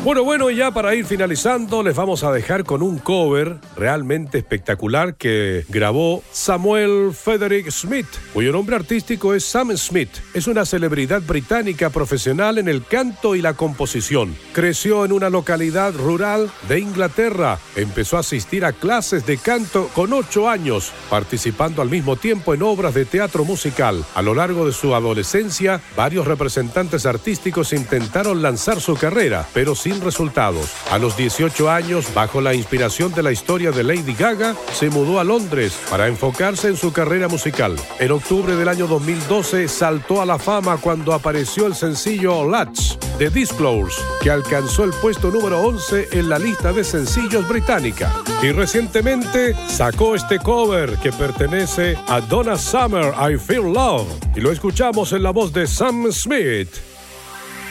Bueno, ya para ir finalizando, les vamos a dejar con un cover realmente espectacular que grabó Samuel Frederick Smith, cuyo nombre artístico es Sam Smith. Es una celebridad británica profesional en el canto y la composición. Creció en una localidad rural de Inglaterra. Empezó a asistir a clases de canto con 8 años, participando al mismo tiempo en obras de teatro musical. A lo largo de su adolescencia, varios representantes artísticos intentaron lanzar su carrera, pero sin resultados. A los 18 años, bajo la inspiración de la historia de Lady Gaga, se mudó a Londres para enfocarse en su carrera musical. En octubre del año 2012 saltó a la fama cuando apareció el sencillo Latch de Disclosure, que alcanzó el puesto número 11 en la lista de sencillos británica. Y recientemente sacó este cover que pertenece a Donna Summer, I Feel Love, y lo escuchamos en la voz de Sam Smith.